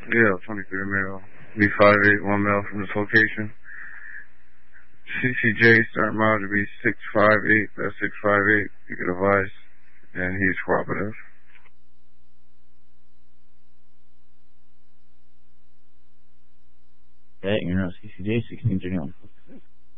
Yeah, 23 male. B58, 1 male from this location. CCJ, start mile to be 658. That's 658. You can advise. And he's cooperative. Okay, you're not CCJ, 1631.